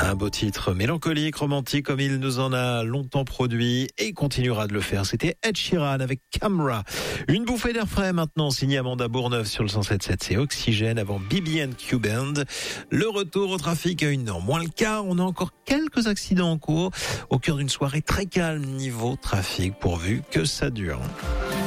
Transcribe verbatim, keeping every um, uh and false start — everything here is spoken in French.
Un beau titre mélancolique, romantique, comme il nous en a longtemps produit et continuera de le faire. C'était Ed Sheeran avec Camera. Une bouffée d'air frais maintenant, signée Amanda Bourneuf sur le cent sept virgule sept. C'est Oxygène avant B B and Q Band. Le retour au trafic à une heure moins le quart. On a encore quelques accidents en cours au cœur d'une soirée très calme niveau trafic, pourvu que ça dure.